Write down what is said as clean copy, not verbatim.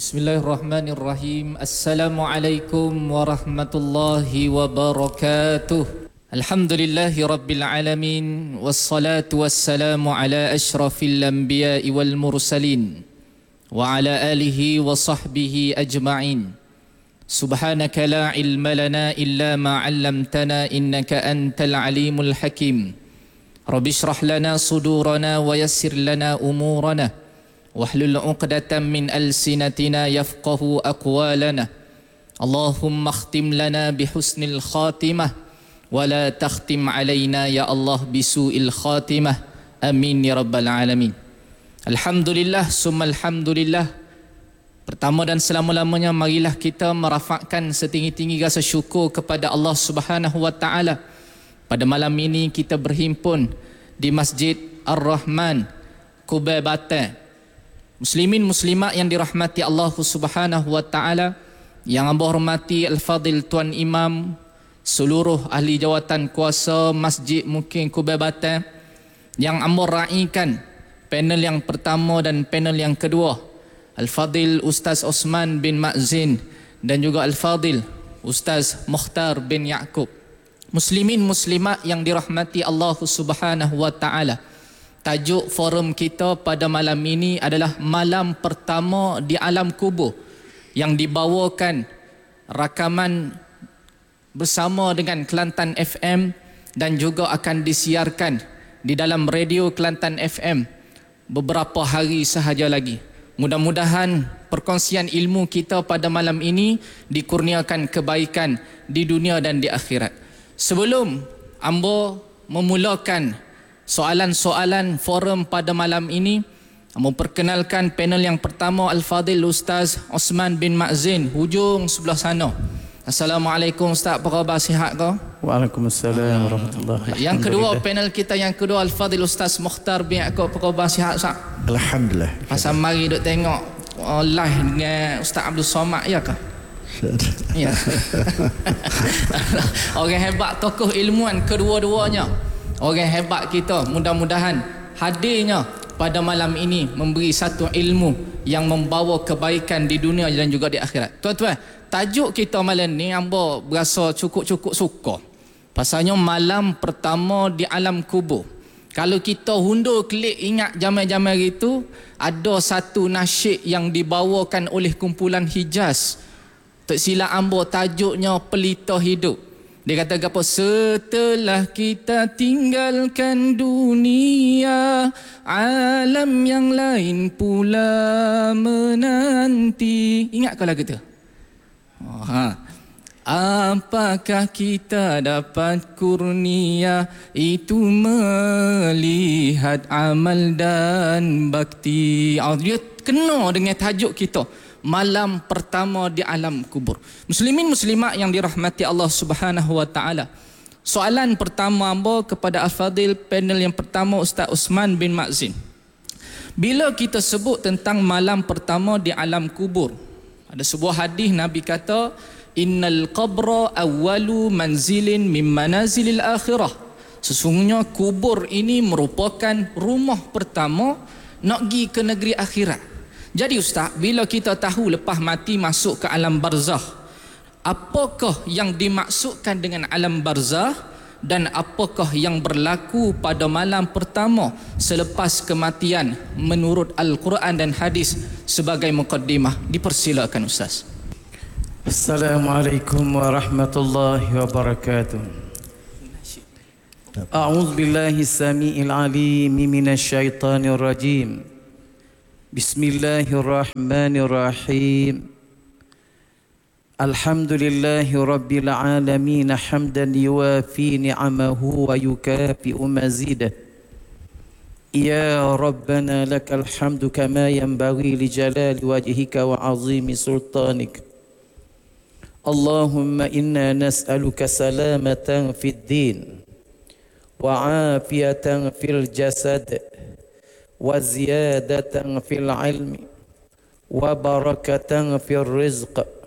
Bismillahirrahmanirrahim. Assalamualaikum warahmatullahi wabarakatuh. Alhamdulillahi rabbil alamin. Wassalatu wassalamu ala ashrafil anbiya'i wal mursalin wa ala alihi wa sahbihi ajma'in. Subhanaka la ilma lana illa ma 'allamtana innaka antal alimul hakim. Rabbi shrah lana sudurana wa yassir lana umurana. Wahlul 'uqdatam min alsinatina yafqahu aqwalana. Allahumma khtim lana bihusnil khatimah wa la takhtim alaina ya Allah bisu'il khatimah. Amin ya rabbal alamin. Alhamdulillah summa alhamdulillah. Pertama dan selama-lamanya marilah kita merafakkan setinggi-tinggi rasa syukur kepada Allah Subhanahu wa taala. Pada malam ini kita berhimpun di Masjid Ar-Rahman, Kubai Batam. Muslimin muslimat yang dirahmati Allah Subhanahu wa taala, yang hamba hormati Al-Fadil Tuan Imam, seluruh ahli jawatan kuasa Masjid Mukim Kubai Batam, yang hamba raikan panel yang pertama dan panel yang kedua, Al-Fadil Ustaz Osman bin Ma'zin dan juga Al-Fadil Ustaz Mukhtar bin Ya'qub. Muslimin muslimat yang dirahmati Allah Subhanahu wa taala. Tajuk forum kita pada malam ini adalah malam pertama di alam kubur, yang dibawakan rakaman bersama dengan Kelantan FM dan juga akan disiarkan di dalam radio Kelantan FM beberapa hari sahaja lagi. Mudah-mudahan perkongsian ilmu kita pada malam ini dikurniakan kebaikan di dunia dan di akhirat. Sebelum ambo memulakan soalan-soalan forum pada malam ini, memperkenalkan panel yang pertama, Al-Fadil Ustaz Osman bin Ma'zin, hujung sebelah sana. Assalamualaikum Ustaz, apa khabar, sihat ke? Waalaikumsalam warahmatullahi. Yang kedua, panel kita yang kedua, Al-Fadil Ustaz Mukhtar bin Ya'qub, apa khabar, sihat Ustaz? Alhamdulillah. Pasal mari duk tengok live dengan Ustaz Abdul Somad, ya ke? Ya. Orang hebat, tokoh ilmuwan kedua-duanya. Orang hebat kita, mudah-mudahan hadirnya pada malam ini memberi satu ilmu yang membawa kebaikan di dunia dan juga di akhirat. Tuan-tuan, tajuk kita malam ni hamba berasa cukup-cukup suka. Pasalnya malam pertama di alam kubur. Kalau kita hundur klik ingat zaman-zaman itu, ada satu nasyid yang dibawakan oleh kumpulan Hijaz. Tak silap hamba tajuknya Pelita Hidup. Dia kata apa? Setelah kita tinggalkan dunia, alam yang lain pula menanti. Ingat kau lagu tu? Apakah kita dapat kurnia itu melihat amal dan bakti. Dia kena dengan tajuk kita, malam pertama di alam kubur. Muslimin muslimat yang dirahmati Allah Subhanahu wa taala. Soalan pertama hamba kepada Al-Fadil panel yang pertama, Ustaz Osman bin Ma'zin. Bila kita sebut tentang malam pertama di alam kubur, ada sebuah hadis Nabi kata, innal qabra awwalu manzilin min manazilil akhirah. Sesungguhnya kubur ini merupakan rumah pertama nak pergi ke negeri akhirat. Jadi Ustaz, bila kita tahu lepas mati masuk ke alam barzakh, apakah yang dimaksudkan dengan alam barzakh dan apakah yang berlaku pada malam pertama selepas kematian menurut Al-Quran dan hadis sebagai muqaddimah? Dipersilakan Ustaz. Assalamualaikum warahmatullahi wabarakatuh. A'udzu billahi samiil alim minasy syaithanir rajim. Bismillahirrahmanirrahim. Alhamdulillahi rabbil alamin hamdan yuwafi ni'amahu wa yukafi'u mazidah. Ya Rabbana lakal hamdu kama yanbaghi li jalali wajhika wa 'azimi sultanik. Allahumma inna nas'aluka salamatan fid din wa 'afiyatan fil jasad wa ziyadatan fil ilmi wa barakatan fil rizq